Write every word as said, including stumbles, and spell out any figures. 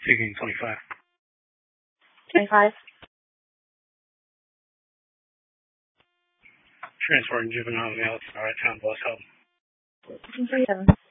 Speaking twenty-five. twenty-five. Transferring juvenile male to our town bus help. thirty-seven.